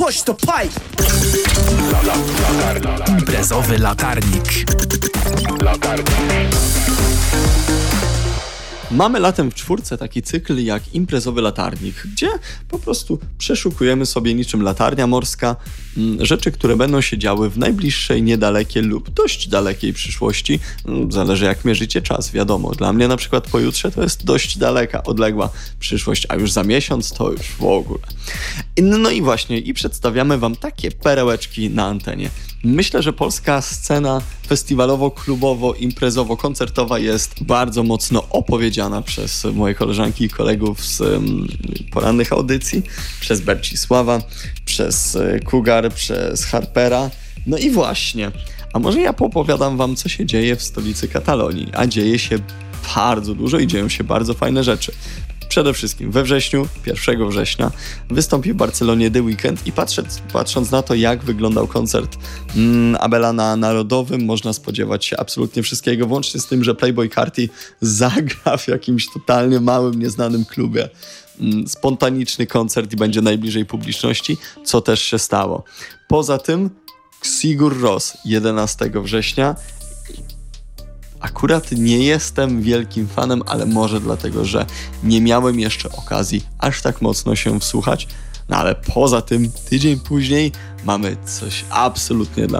push the pipe. Imprezowy latarnik. Mamy latem w czwórce taki cykl jak imprezowy latarnik, gdzie po prostu przeszukujemy sobie niczym latarnia morska rzeczy, które będą się działy w najbliższej, niedalekiej lub dość dalekiej przyszłości. Zależy jak mierzycie czas, wiadomo. Dla mnie na przykład pojutrze to jest dość daleka, odległa przyszłość, a już za miesiąc to już w ogóle. No i właśnie, i przedstawiamy wam takie perełeczki na antenie. Myślę, że polska scena festiwalowo-klubowo-imprezowo-koncertowa jest bardzo mocno opowiedziana przez moje koleżanki i kolegów z porannych audycji, przez Bercisława, przez Cougar, przez Harpera. No i właśnie, a może ja poopowiadam wam, co się dzieje w stolicy Katalonii, a dzieje się bardzo dużo i dzieją się bardzo fajne rzeczy. Przede wszystkim we wrześniu, 1 września, wystąpi w Barcelonie The Weeknd i patrząc na to, jak wyglądał koncert Abela na Narodowym, można spodziewać się absolutnie wszystkiego, włącznie z tym, że Playboi Carti zagra w jakimś totalnie małym, nieznanym klubie. Spontaniczny koncert i będzie najbliżej publiczności, co też się stało. Poza tym Sigur Rós 11 września. Akurat nie jestem wielkim fanem, ale może dlatego, że nie miałem jeszcze okazji aż tak mocno się wsłuchać. No ale poza tym tydzień później mamy coś absolutnie dla